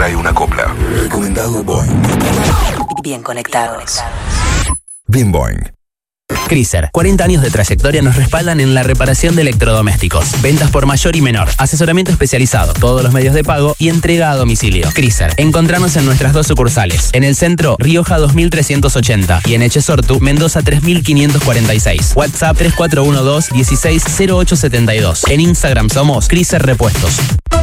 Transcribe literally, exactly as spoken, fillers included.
cae una copla. Recomendado Boing. Bien conectados. Bien Boing. Chrysler, cuarenta años de trayectoria nos respaldan en la reparación de electrodomésticos. Ventas por mayor y menor, asesoramiento especializado, todos los medios de pago y entrega a domicilio. Chrysler, encontranos en nuestras dos sucursales. En el centro, Rioja dos mil trescientos ochenta y en Echesortu, Mendoza tres mil quinientos cuarenta y seis. WhatsApp tres cuatro uno dos, uno seis cero ocho siete dos. En Instagram somos Chrysler Repuestos.